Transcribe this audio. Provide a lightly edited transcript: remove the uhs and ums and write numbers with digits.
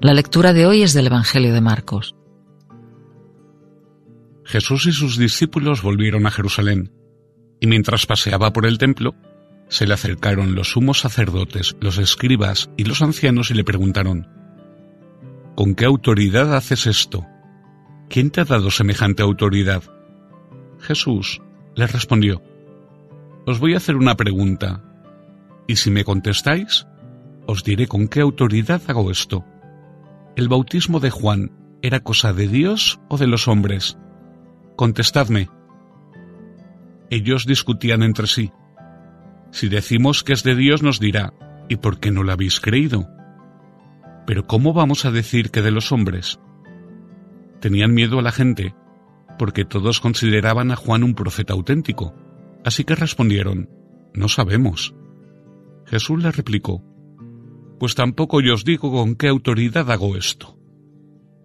La lectura de hoy es del Evangelio de Marcos. Jesús y sus discípulos volvieron a Jerusalén, y mientras paseaba por el templo, se le acercaron los sumos sacerdotes, los escribas y los ancianos y le preguntaron: ¿Con qué autoridad haces esto? ¿Quién te ha dado semejante autoridad? Jesús les respondió: Os voy a hacer una pregunta, y si me contestáis, os diré con qué autoridad hago esto. ¿El bautismo de Juan era cosa de Dios o de los hombres? Contestadme. Ellos discutían entre sí. Si decimos que es de Dios, nos dirá: ¿y por qué no lo habéis creído? Pero ¿cómo vamos a decir que de los hombres? Tenían miedo a la gente, porque todos consideraban a Juan un profeta auténtico, así que respondieron: no sabemos. Jesús les replicó: pues tampoco yo os digo con qué autoridad hago esto.